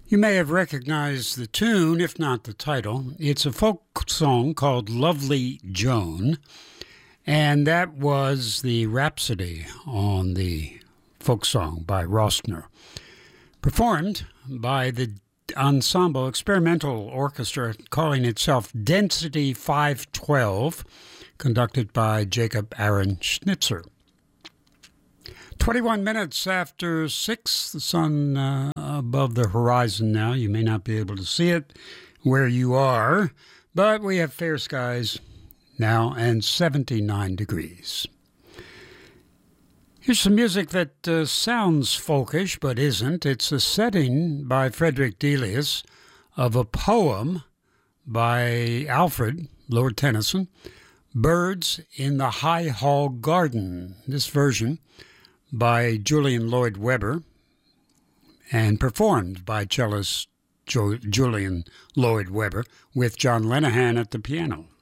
You may have recognized the tune, if not the title. It's a folk song called Lovely Joan, and that was the Rhapsody on the folk song by Rostner, performed by the ensemble experimental orchestra calling itself Density 512, conducted by Jacob Aaron Schnitzer. 21 minutes after 6, the sun above the horizon now. You may not be able to see it where you are, but we have fair skies now and 79 degrees. Here's some music that sounds folkish but isn't. It's a setting by Frederick Delius of a poem by Alfred, Lord Tennyson, Birds in the High Hall Garden. This version by Julian Lloyd Webber and performed by cellist Julian Lloyd Webber with John Lenihan at the piano.